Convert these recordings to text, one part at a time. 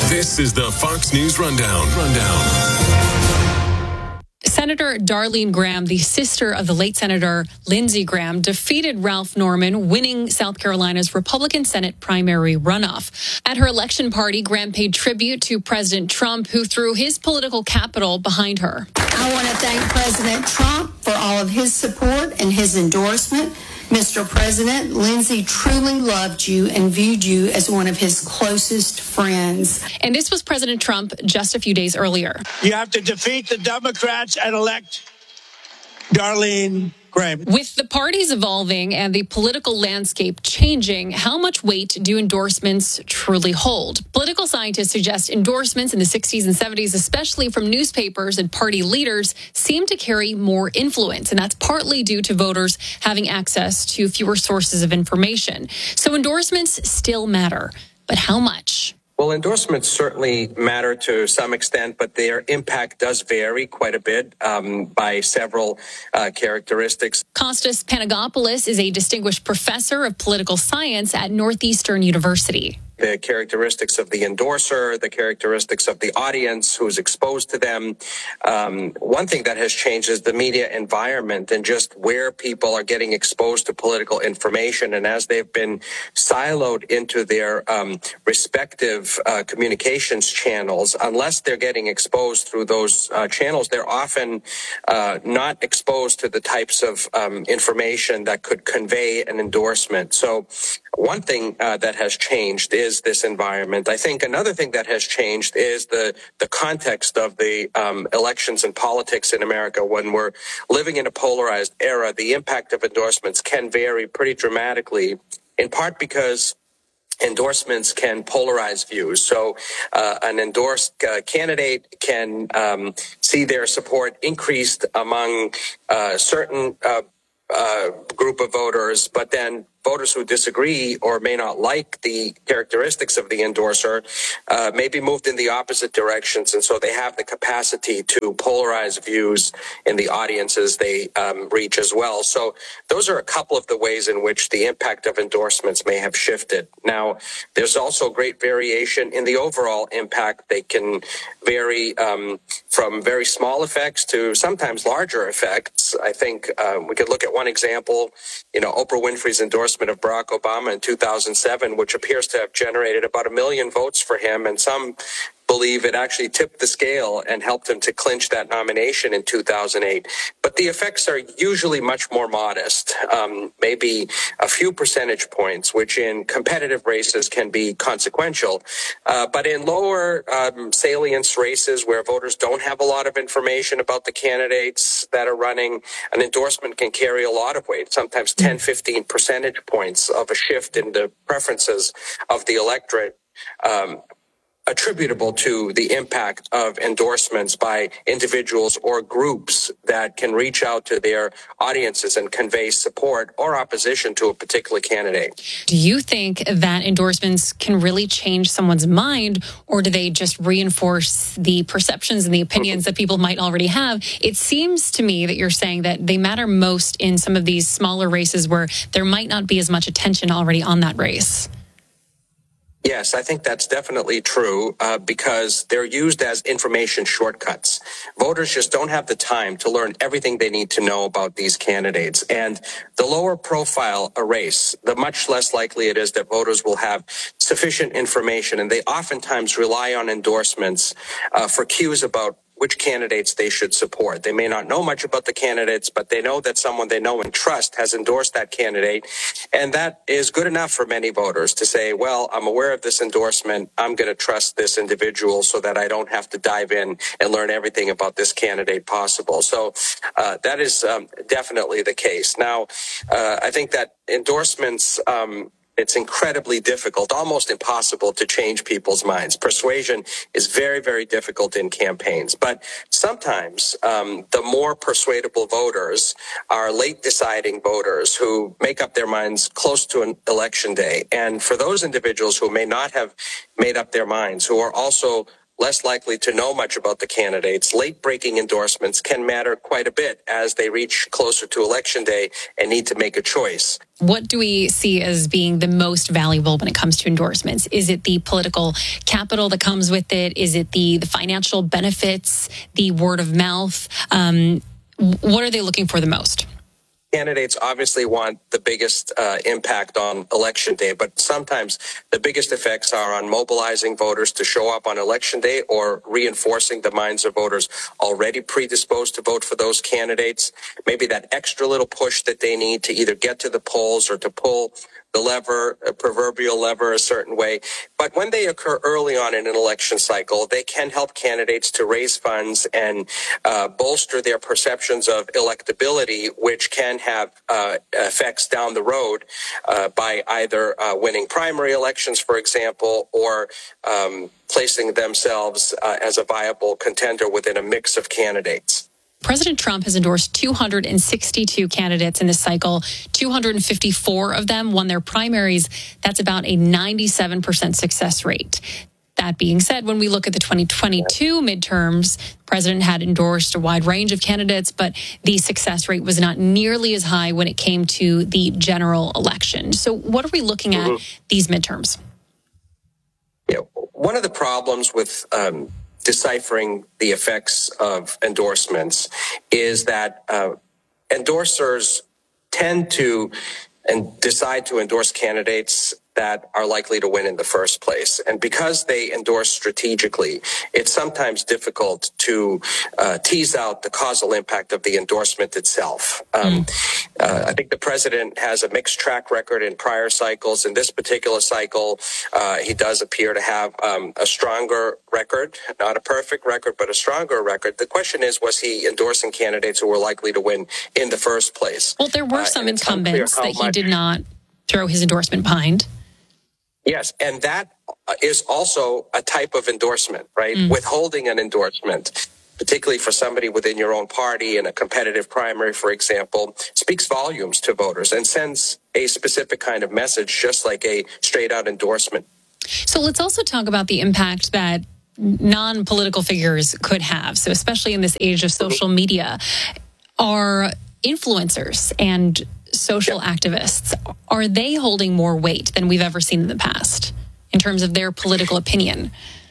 This is the Fox News Rundown. Senator Darlene Graham, the sister of the late Senator Lindsey Graham, defeated Ralph Norman, winning South Carolina's Republican Senate primary runoff. At her election party, Graham paid tribute to President Trump, who threw his political capital behind her. I want to thank President Trump for all of his support and his endorsement. Mr. President, Lindsey truly loved you and viewed you as one of his closest friends. And this was President Trump just a few days earlier. You have to defeat the Democrats and elect Darlene Graham. With the parties evolving and the political landscape changing, how much weight do endorsements truly hold? Political scientists suggest endorsements in the 60s and 70s, especially from newspapers and party leaders, seem to carry more influence. And that's partly due to voters having access to fewer sources of information. So endorsements still matter, but how much? Well, endorsements certainly matter to some extent, but their impact does vary quite a bit by several characteristics. Kostas Panagopoulos is a distinguished professor of political science at Northeastern University. The characteristics of the endorser, the characteristics of the audience who's exposed to them. One thing that has changed is the media environment and just where people are getting exposed to political information. And as they've been siloed into their respective communications channels, unless they're getting exposed through those channels, they're often not exposed to the types of information that could convey an endorsement. So one thing that has changed is this environment. I think another thing that has changed is the context of the elections and politics in America. When we're living in a polarized era, the impact of endorsements can vary pretty dramatically, in part because endorsements can polarize views. So an endorsed candidate can see their support increased among certain group of voters, but then voters who disagree or may not like the characteristics of the endorser may be moved in the opposite directions. And so they have the capacity to polarize views in the audiences they reach as well. So those are a couple of the ways in which the impact of endorsements may have shifted. Now, there's also great variation in the overall impact. They can vary from very small effects to sometimes larger effects. I think we could look at one example, Oprah Winfrey's endorsement of Barack Obama in 2007, which appears to have generated about 1 million votes for him. And some believe it actually tipped the scale and helped him to clinch that nomination in 2008. But the effects are usually much more modest, maybe a few percentage points, which in competitive races can be consequential. But in lower salience races where voters don't have a lot of information about the candidates that are running, an endorsement can carry a lot of weight, sometimes 10, 15 percentage points of a shift in the preferences of the electorate. Attributable to the impact of endorsements by individuals or groups that can reach out to their audiences and convey support or opposition to a particular candidate. Do you think that endorsements can really change someone's mind, or do they just reinforce the perceptions and the opinions that people might already have? It seems to me that you're saying that they matter most in some of these smaller races where there might not be as much attention already on that race. Yes, I think that's definitely true because they're used as information shortcuts. Voters just don't have the time to learn everything they need to know about these candidates. And the lower profile a race, the much less likely it is that voters will have sufficient information. And they oftentimes rely on endorsements for cues about which candidates they should support. They may not know much about the candidates, but they know that someone they know and trust has endorsed that candidate. And that is good enough for many voters to say, well, I'm aware of this endorsement. I'm going to trust this individual so that I don't have to dive in and learn everything about this candidate possible. So that is definitely the case. Now, I think that endorsements, it's incredibly difficult, almost impossible to change people's minds. Persuasion is very, very difficult in campaigns. But sometimes the more persuadable voters are late deciding voters who make up their minds close to an election day. And for those individuals who may not have made up their minds, who are also less likely to know much about the candidates, late-breaking endorsements can matter quite a bit as they reach closer to Election Day and need to make a choice. What do we see as being the most valuable when it comes to endorsements? Is it the political capital that comes with it? Is it the financial benefits, the word of mouth? What are they looking for the most? Candidates obviously want the biggest impact on Election Day, but sometimes the biggest effects are on mobilizing voters to show up on Election Day or reinforcing the minds of voters already predisposed to vote for those candidates. Maybe that extra little push that they need to either get to the polls or to pull the lever, a proverbial lever, a certain way. But when they occur early on in an election cycle, they can help candidates to raise funds and bolster their perceptions of electability, which can have effects down the road by either winning primary elections, for example, or placing themselves as a viable contender within a mix of candidates. President Trump has endorsed 262 candidates in this cycle. 254 of them won their primaries. That's about a 97% success rate. That being said, when we look at the 2022 midterms, the president had endorsed a wide range of candidates, but the success rate was not nearly as high when it came to the general election. So what are we looking at these midterms? Yeah, one of the problems with deciphering the effects of endorsements is that endorsers tend to decide to endorse candidates that are likely to win in the first place. And because they endorse strategically, it's sometimes difficult to tease out the causal impact of the endorsement itself. I think the president has a mixed track record in prior cycles. In this particular cycle, he does appear to have a stronger record, not a perfect record, but a stronger record. The question is, was he endorsing candidates who were likely to win in the first place? Well, there were some incumbents that he did not throw his endorsement behind. Yes, and that is also a type of endorsement, right? Withholding an endorsement, particularly for somebody within your own party in a competitive primary, for example, speaks volumes to voters and sends a specific kind of message, just like a straight-out endorsement. So let's also talk about the impact that non-political figures could have. So especially in this age of social media, are influencers and social activists, are they holding more weight than we've ever seen in the past in terms of their political opinion?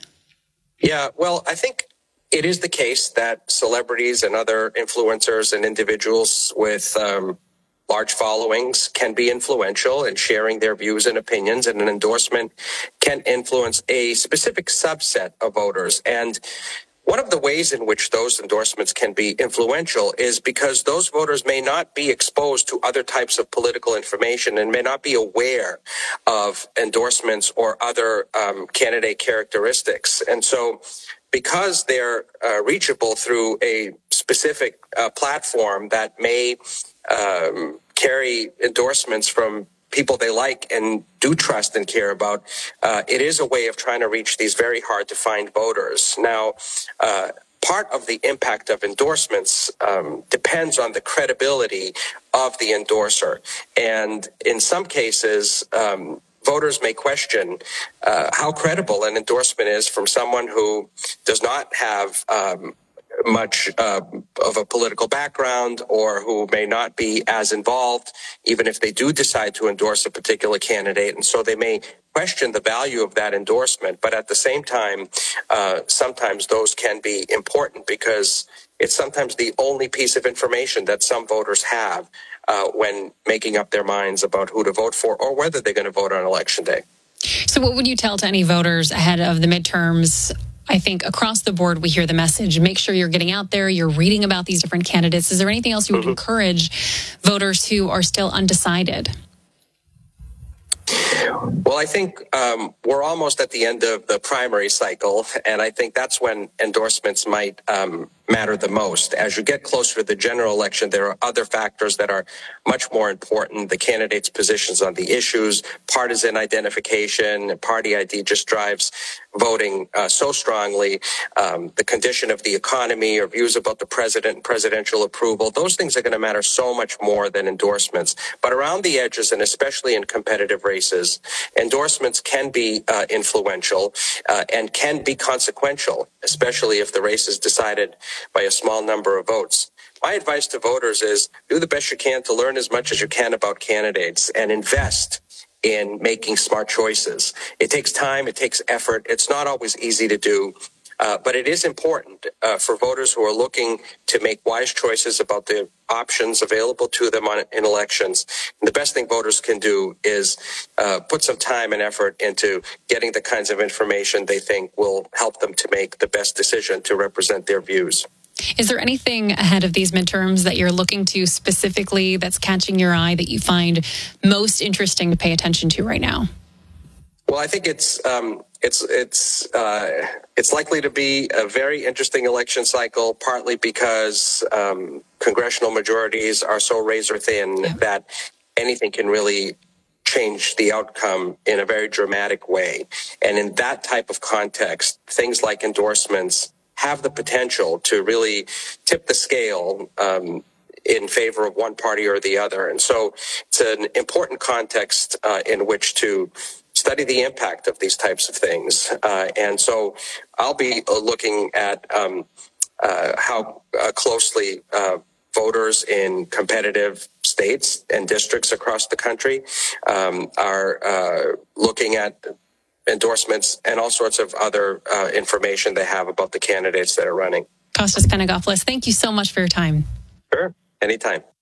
Yeah, well, I think it is the case that celebrities and other influencers and individuals with large followings can be influential in sharing their views and opinions, and an endorsement can influence a specific subset of voters. And one of the ways in which those endorsements can be influential is because those voters may not be exposed to other types of political information and may not be aware of endorsements or other candidate characteristics. And so because they're reachable through a specific platform that may carry endorsements from people they like and do trust and care about, it is a way of trying to reach these very hard to find voters. Now, part of the impact of endorsements depends on the credibility of the endorser. And in some cases, voters may question how credible an endorsement is from someone who does not have much of a political background or who may not be as involved, even if they do decide to endorse a particular candidate. And so they may question the value of that endorsement. But at the same time, sometimes those can be important because it's sometimes the only piece of information that some voters have when making up their minds about who to vote for or whether they're going to vote on Election Day. So what would you tell to any voters ahead of the midterms? I think across the board, we hear the message, make sure you're getting out there, you're reading about these different candidates. Is there anything else you would encourage voters who are still undecided? Well, I think we're almost at the end of the primary cycle, and I think that's when endorsements might matter the most. As you get closer to the general election, there are other factors that are much more important. The candidates' positions on the issues, partisan identification, party ID just drives voting so strongly. The condition of the economy or views about the president and presidential approval, those things are going to matter so much more than endorsements. But around the edges, and especially in competitive races, endorsements can be influential and can be consequential, especially if the race is decided by a small number of votes. My advice to voters is do the best you can to learn as much as you can about candidates and invest in making smart choices. It takes time. It takes effort. It's not always easy to do. But it is important for voters who are looking to make wise choices about the options available to them in elections. And the best thing voters can do is put some time and effort into getting the kinds of information they think will help them to make the best decision to represent their views. Is there anything ahead of these midterms that you're looking to specifically that's catching your eye that you find most interesting to pay attention to right now? Well, I think it's likely to be a very interesting election cycle, partly because congressional majorities are so razor thin that anything can really change the outcome in a very dramatic way. And in that type of context, things like endorsements have the potential to really tip the scale in favor of one party or the other. And so it's an important context in which to study the impact of these types of things. And so I'll be looking at how closely voters in competitive states and districts across the country are looking at endorsements and all sorts of other information they have about the candidates that are running. Kostas Panagopoulos, thank you so much for your time. Sure, anytime.